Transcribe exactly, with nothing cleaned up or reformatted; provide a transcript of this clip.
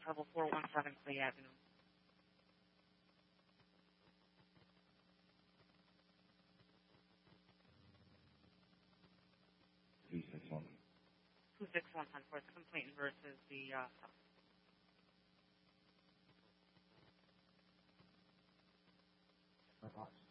trouble four one seven Clay Avenue. two six one. two six one for the complaint versus the uh, Box.